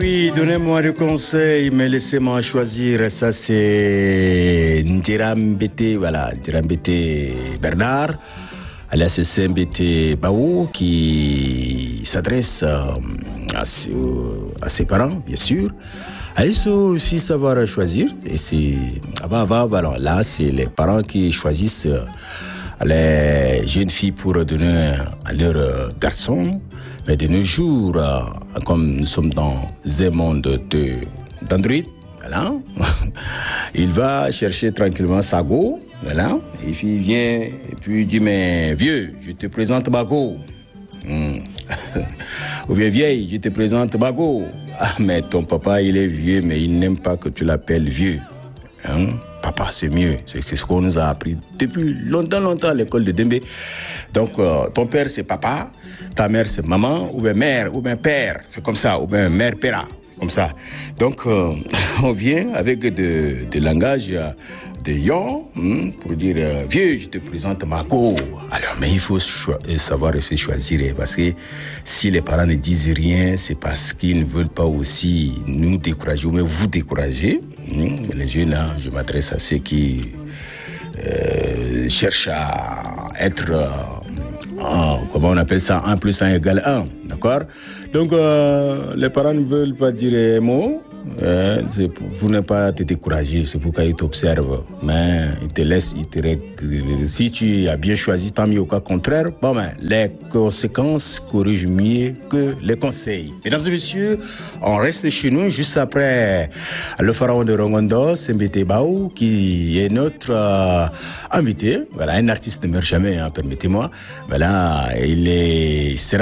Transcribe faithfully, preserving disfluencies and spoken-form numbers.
Oui, donnez-moi le conseil, mais laissez-moi choisir. Ça, c'est Ndirambete, voilà, Ndirambete Bernard, alias Sembete Baou, qui s'adresse à ses, à ses parents, bien sûr. Ah, il faut aussi savoir choisir. Et c'est avant, avant, voilà, là, c'est les parents qui choisissent les jeunes filles pour donner à leurs garçons. Mais de nos jours, comme nous sommes dans un monde de, d'Android, voilà, il va chercher tranquillement sa go, voilà, et puis il vient, et puis il dit, mais vieux, je te présente ma go. Hum. Ou bien vieille, je te présente ma go. Ah, mais ton papa, il est vieux, mais il n'aime pas que tu l'appelles vieux. Hein? Papa, c'est mieux. C'est ce qu'on nous a appris depuis longtemps, longtemps à l'école de Dembé. Donc, euh, ton père, c'est papa, ta mère, c'est maman, ou bien mère, ou bien père, c'est comme ça, ou bien mère, père, comme ça. Donc, euh, on vient avec de, de langage de yon, hein, pour dire, euh, vieux, je te présente ma go. Alors, mais il faut cho- savoir se choisir, parce que si les parents ne disent rien, c'est parce qu'ils ne veulent pas aussi nous décourager, ou même vous décourager. Hein. Les jeunes, là, je m'adresse à ceux qui euh, cherchent à être... Euh, Ah, comment on appelle ça, un plus un égale un, d'accord? Donc, euh, les parents ne veulent pas dire un mot, euh, c'est pour, pour ne pas te décourager, c'est pourquoi ils t'observent, mais ils te laissent, ils te règlent. Si tu as bien choisi, tant mieux. Au cas contraire, bon, ben, les conséquences corrigent mieux que les conseils. Mesdames et messieurs, on reste chez nous juste après le pharaon de Rongondo, Sembete Baou, qui est notre euh, invité. Voilà, un artiste ne meurt jamais, hein, permettez-moi. Voilà, il est, il sera